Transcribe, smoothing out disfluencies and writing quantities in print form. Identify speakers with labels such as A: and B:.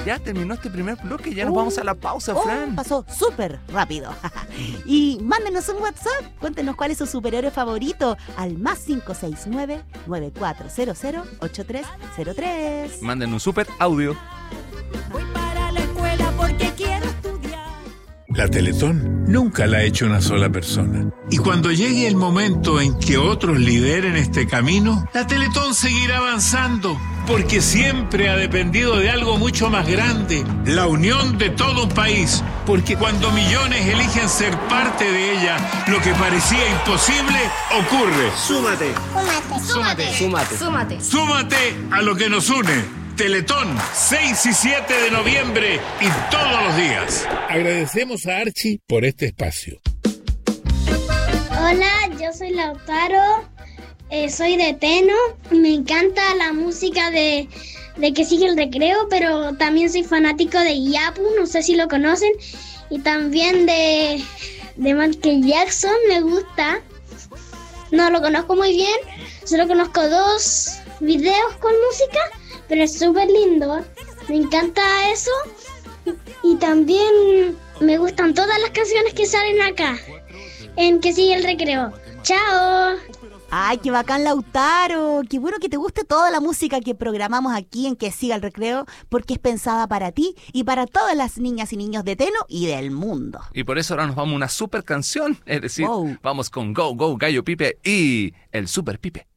A: Ya terminó este primer bloque, ya nos vamos a la pausa, Fran.
B: Pasó súper rápido. Y mándenos un WhatsApp, cuéntenos cuál es su superhéroe favorito al más 569-9400-8303.
A: Manden un super audio.
C: Voy para la escuela porque quiero estudiar.
D: La Teletón nunca la ha hecho una sola persona. Y cuando llegue el momento en que otros lideren este camino, la Teletón seguirá avanzando, porque siempre ha dependido de algo mucho más grande, la unión de todo un país. Porque cuando millones eligen ser parte de ella, lo que parecía imposible ocurre.
E: Súmate.
D: Súmate a lo que nos une. Teletón, 6 y 7 de noviembre y todos los días. Agradecemos a Archie por este espacio.
F: Hola, yo soy Lautaro, soy de Teno. Me encanta la música de Que Sigue el Recreo, pero también soy fanático de Yapu, no sé si lo conocen. Y también de Michael Jackson, me gusta. No lo conozco muy bien, solo conozco 2 videos con música, pero es súper lindo. Me encanta eso. Y también me gustan todas las canciones que salen acá, en Que Sigue el Recreo. ¡Chao!
B: ¡Ay, qué bacán, Lautaro! Qué bueno que te guste toda la música que programamos aquí en Que Siga el Recreo, porque es pensada para ti y para todas las niñas y niños de Teno y del mundo.
A: Y por eso ahora nos vamos a una super canción. Es decir, vamos con Go, Go, Gallo Pipe y el Super Pipe.